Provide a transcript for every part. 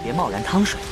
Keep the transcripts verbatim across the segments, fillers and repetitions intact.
别贸然趟水。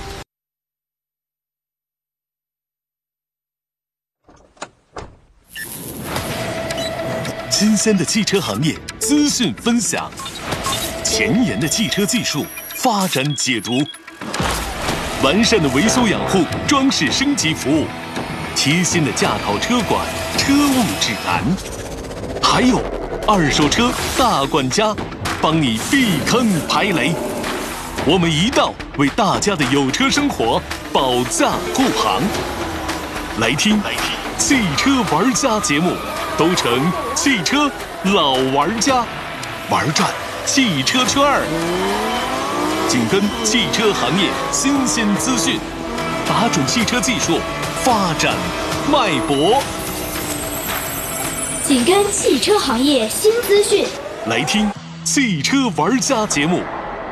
新鲜的汽车行业资讯分享，前沿的汽车技术发展解读，完善的维修养护、装饰升级服务，贴心的驾考车管、车务指南，还有二手车大管家，帮你避坑排雷。我们一道为大家的有车生活保驾护航。来听来听汽车玩家节目，都成汽车老玩家，玩转汽车圈儿，紧跟汽车行业新鲜资讯，把准汽车技术发展脉搏， 紧跟汽车行业新资讯， 来听汽车玩家节目。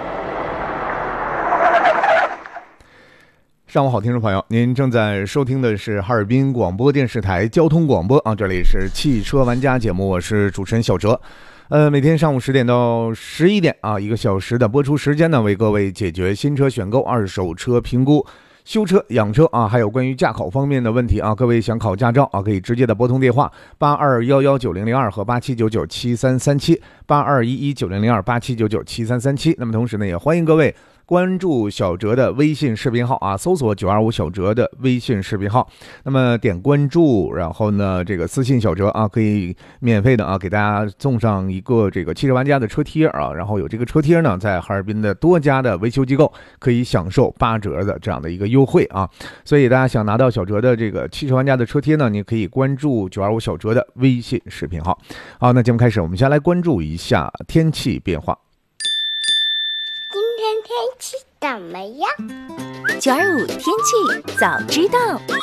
上午好，听众朋友，您正在收听的是哈尔滨广播电视台交通广播啊，这里是汽车玩家节目，我是主持人小哲。呃，每天上午十点到十一点啊，一个小时的播出时间呢，为各位解决新车选购、二手车评估、修车、养车啊，还有关于驾考方面的问题啊。各位想考驾照啊，可以直接的拨通电话八二幺幺九零零二和八七九九七三三七八二一一九零零二八七九九七三三七。那么同时呢，也欢迎各位关注小哲的微信视频号啊，搜索九二五小哲的微信视频号，那么点关注，然后呢，这个私信小哲啊，可以免费的啊给大家送上一个这个汽车玩家的车贴啊，然后有这个车贴呢，在哈尔滨的多家的维修机构可以享受八折的这样的一个优惠啊，所以大家想拿到小哲的这个汽车玩家的车贴呢，你可以关注九二五小哲的微信视频号。好，那节目开始，我们先来关注一下天气变化。 今天天气怎么样？ 九二五天气早知道。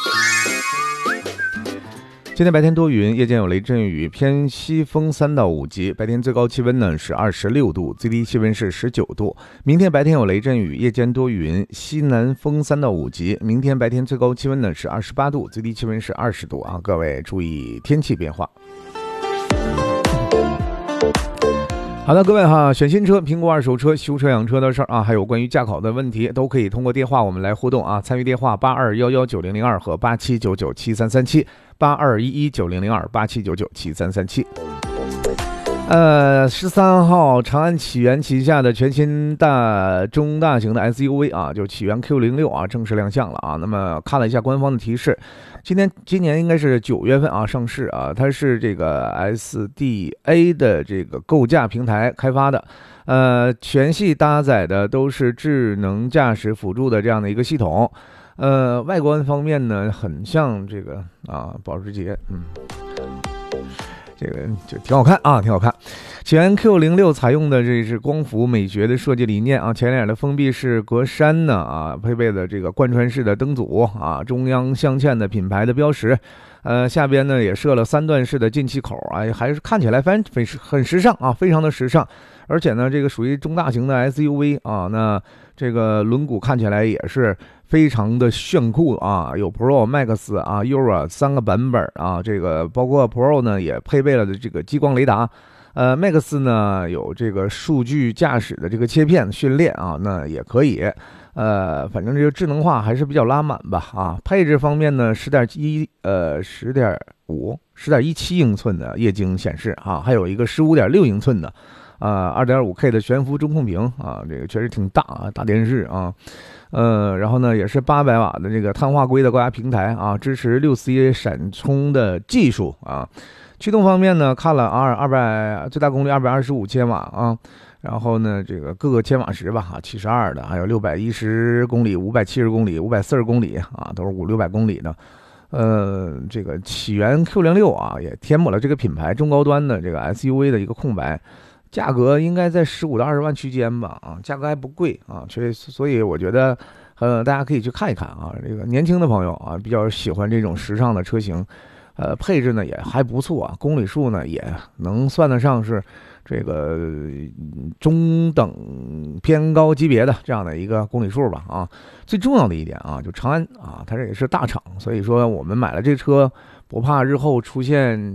今天白天多云，夜间有雷阵雨，偏西风三到五级。白天最高气温呢是二十六度，最低气温是十九度。明天白天有雷阵雨，夜间多云，西南风三到五级。明天白天最高气温呢是二十八度，最低气温是二十度啊！各位注意天气变化。好的，各位哈，选新车、评估二手车、修车、养车的事儿啊，还有关于驾考的问题，都可以通过电话我们来互动啊。参与电话八二幺幺九零零二和八七九九七三三七，八二一一九零零二八七九九七三三七。呃，十三号，长安启源旗下的全新大中大型的 S U V 啊，就启源 Q 零六 啊，正式亮相了啊。那么看了一下官方的提示，今年今年应该是九月份啊上市啊，它是这个 S D A 的这个构架平台开发的，呃，全系搭载的都是智能驾驶辅助的这样的一个系统，呃，外观方面呢，很像这个啊保时捷，嗯。这个就挺好看啊，挺好看。启源 Q 零六 采用的这是光伏美学的设计理念啊，前脸的封闭式格栅呢啊，配备的这个贯穿式的灯组啊，中央镶嵌的品牌的标识，呃，下边呢也设了三段式的进气口啊，还是看起来非非很时尚啊，非常的时尚。而且呢，这个属于中大型的 S U V 啊，那这个轮毂看起来也是非常的炫酷啊，有 Pro、Max 啊、Euro 三个版本啊，这个包括 Pro 呢也配备了这个激光雷达，呃 Max 呢有这个数据驾驶的这个切片训练啊，那也可以，呃，反正这个智能化还是比较拉满吧啊。配置方面呢，十点一呃十点五十点一七英寸的液晶显示啊，还有一个十五点六英寸的。啊 二点五 K 的悬浮中控屏啊，这个确实挺大啊，大电视啊，呃，然后呢也是八百瓦的这个碳化硅的高压平台啊，支持 六 C 闪充的技术啊。驱动方面呢，看了啊，二百最大功率二百二十五千瓦啊，然后呢这个各个千瓦时吧，七十二的，还有六百一十公里、五百七十公里、五百四十公里啊，都是五六百公里的。呃，这个启源 Q 零六 啊，也填补了这个品牌中高端的这个 S U V 的一个空白。价格应该在十五到二十万区间吧，啊，价格还不贵啊，所以所以我觉得，呃，大家可以去看一看啊，这个年轻的朋友啊，比较喜欢这种时尚的车型，呃，配置呢也还不错啊，公里数呢也能算得上是这个中等偏高级别的这样的一个公里数吧，啊，最重要的一点啊，就长安啊，它这也是大厂，所以说我们买了这车，不怕日后出现